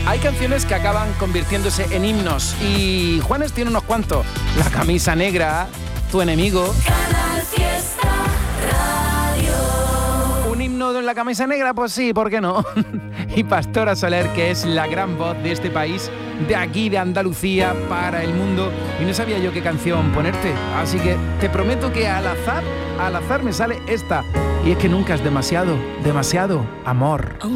Hay canciones que acaban convirtiéndose en himnos y Juanes tiene unos cuantos. La camisa negra, Tu enemigo. Canal Fiesta Radio. ¿Un himno en la camisa negra? Pues sí, ¿por qué no? Y Pastora Soler, que es la gran voz de este país, de aquí, de Andalucía, para el mundo. Y no sabía yo qué canción ponerte. Así que te prometo que al azar me sale esta. Y es que nunca es demasiado amor.